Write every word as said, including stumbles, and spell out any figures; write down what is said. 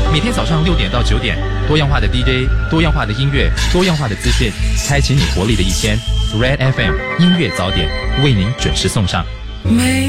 每天早上六点到九点，多样化的 D J， 多样化的音乐，多样化的资讯，开启你活力的一天。Red F M 音乐早点为您准时送上。